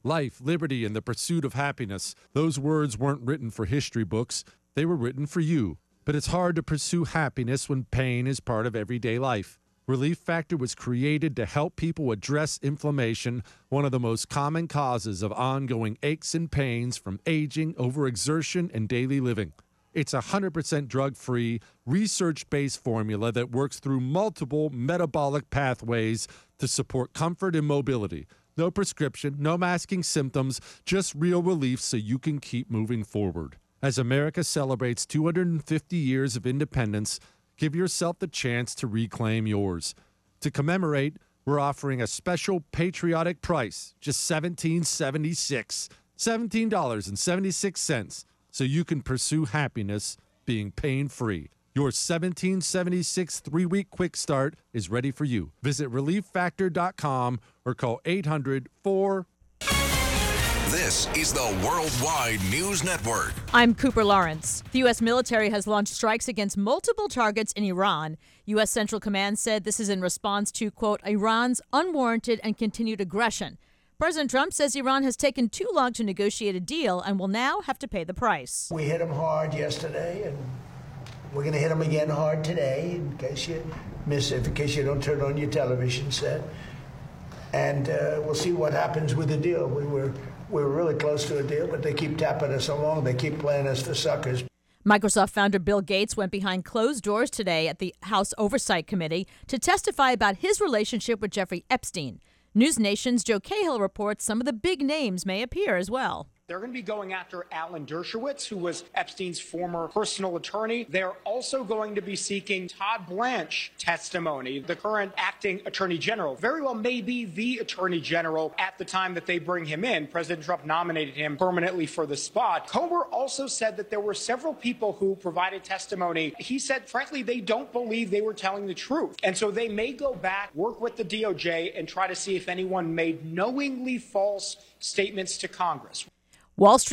Life, liberty, and the pursuit of happiness. Those words weren't written for history books. They were written for you. But it's hard to pursue happiness when pain is part of everyday life. Relief Factor was created to help people address inflammation, one of the most common causes of ongoing aches and pains from aging, overexertion, and daily living. It's a 100% drug-free, research-based formula that works through multiple metabolic pathways to support comfort and mobility. No prescription, no masking symptoms, just real relief so you can keep moving forward. As America celebrates 250 years of independence, give yourself the chance to reclaim yours. To commemorate, we're offering a special patriotic price, just $17.76, $17.76, so you can pursue happiness being pain-free. Your $17.76 3-week quick start is ready for you. Visit ReliefFactor.com or call 800-4... This is the Worldwide News Network. I'm Cooper Lawrence. The U.S. military has launched strikes against multiple targets in Iran. U.S. Central Command said this is in response to, quote, Iran's unwarranted and continued aggression. President Trump says Iran has taken too long to negotiate a deal and will now have to pay the price. We hit them hard yesterday, and we're going to hit them again hard today, in case you miss it, in case you don't turn on your television set. And we'll see what happens with the deal. We were really close to a deal, but they keep tapping us along. They keep playing us for suckers. Microsoft founder Bill Gates went behind closed doors today at the House Oversight Committee to testify about his relationship with Jeffrey Epstein. News Nation's Joe Cahill reports some of the big names may appear as well. They're going to be going after Alan Dershowitz, who was Epstein's former personal attorney. They're also going to be seeking Todd Blanche testimony, the current acting attorney general. Very well may be the attorney general at the time that they bring him in. President Trump nominated him permanently for the spot. Comer also said that there were several people who provided testimony. He said, frankly, they don't believe they were telling the truth. And so they may go back, work with the DOJ, and try to see if anyone made knowingly false statements to Congress. Wall Street